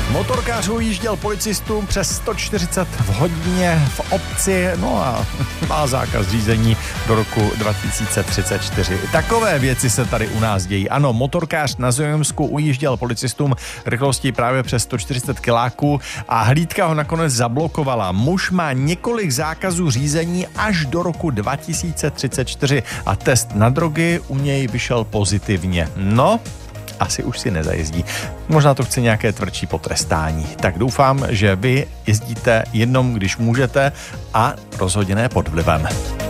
Motorkář ujížděl policistům přes 140 v hodině v obci, no a má zákaz řízení do roku 2034. Takové věci se tady u nás dějí. Ano, motorkář na Znojemsku ujížděl policistům rychlostí právě přes 140 kiláků a hlídka ho nakonec zablokovala. Muž má několik zákazů řízení až do roku 2034 a test na drogy u něj vyšel pozitivně. No, asi už si nezajezdí. Možná to chce nějaké tvrdší potrestání. Tak doufám, že vy jezdíte jenom, když můžete a rozhodně ne pod vlivem.